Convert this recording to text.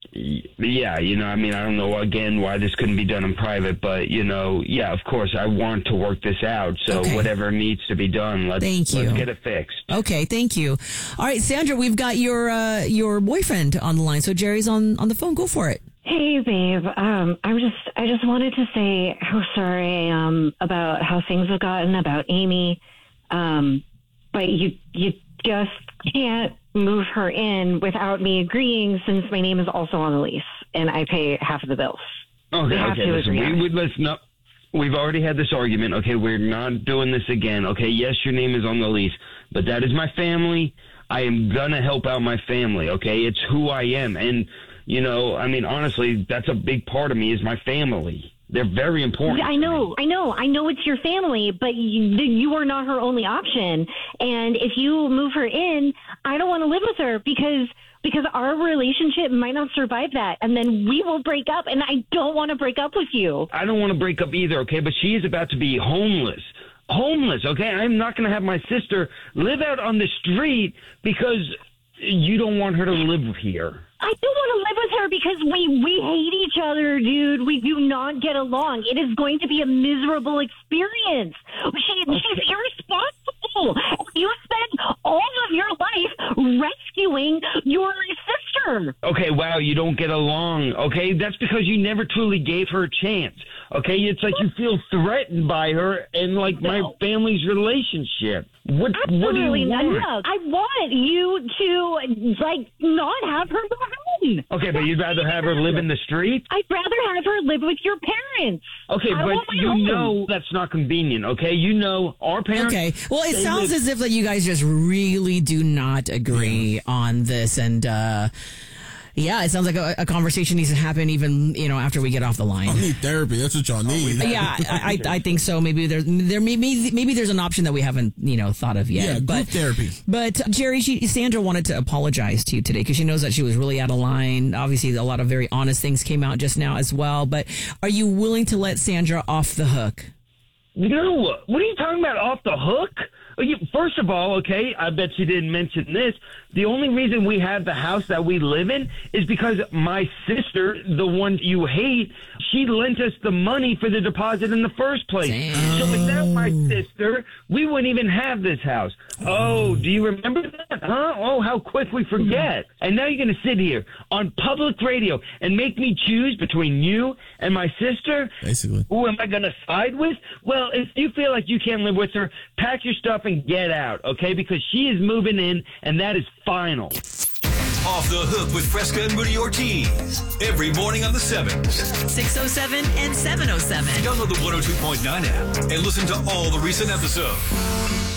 Yeah, I mean, I don't know, again, why this couldn't be done in private, but, yeah, of course, I want to work this out. So whatever needs to be done, let's get it fixed. Okay, thank you. All right, Sandra, we've got your boyfriend on the line. So Jerry's on the phone. Go for it. Hey, babe. I just wanted to say how sorry I am about how things have gotten about Amy. But you just can't move her in without me agreeing, since my name is also on the lease and I pay half of the bills. Okay. Listen, we've already had this argument. Okay, we're not doing this again. Okay, yes, your name is on the lease, but that is my family. I am gonna help out my family. Okay, it's who I am, and I mean, honestly, that's a big part of me is my family. They're very important. I know it's your family, but you are not her only option. And if you move her in, I don't want to live with her because our relationship might not survive that. And then we will break up, and I don't want to break up with you. I don't want to break up either, okay? But she is about to be homeless. Okay? I'm not going to have my sister live out on the street because you don't want her to live here. I don't want to live with her because we hate each other, dude. We do not get along. It is going to be a miserable experience. She's irresponsible. You spent all of your life rescuing your sister. Okay, wow, you don't get along. Okay, that's because you never truly gave her a chance. Okay, it's like you feel threatened by her and like my family's relationship. What do you want? No. I want you to not have her home. Okay, but you'd rather have her live in the street? I'd rather have her live with your parents. Okay, but that's not convenient, okay? Our parents... Okay, well, it sounds as if that you guys just really do not agree on this, and... yeah, it sounds like a conversation needs to happen even, after we get off the line. I need therapy. That's what y'all need. Yeah, I think so. Maybe there's an option that we haven't, thought of yet. Yeah, group therapy. But Jerry, Sandra wanted to apologize to you today because she knows that she was really out of line. Obviously, a lot of very honest things came out just now as well. But are you willing to let Sandra off the hook? No. What are you talking about, off the hook? First of all, okay, I bet you didn't mention this. The only reason we have the house that we live in is because my sister, the one you hate, she lent us the money for the deposit in the first place. Damn. So without my sister, we wouldn't even have this house. Oh, do you remember that? Huh? Oh, how quick we forget. And now you're going to sit here on public radio and make me choose between you and my sister? Basically. Who am I going to side with? Well, if you feel like you can't live with her, pack your stuff and get out, okay? Because she is moving in, and that is final. Off the Hook with Fresca and Rudy Ortiz. Every morning on the 7s. 607 and 707. Download the 102.9 app and listen to all the recent episodes.